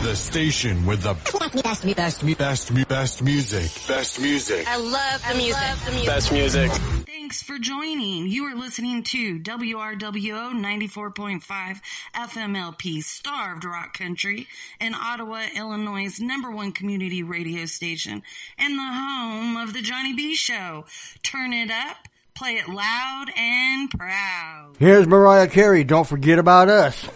The station with the best music. Best music. I love the music. Best music. Thanks for joining. You are listening to WRWO 94.5 FMLP Starved Rock Country in Ottawa, Illinois' #1 community radio station and the home of the Johnny B Show. Turn it up, play it loud and proud. Here's Mariah Carey, Don't Forget About Us.